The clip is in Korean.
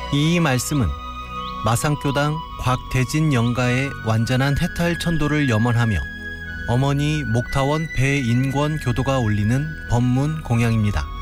이 말씀은 마상교당 곽대진 영가의 완전한 해탈천도를 염원하며 어머니 목타원 배인권 교도가 올리는 법문 공양입니다.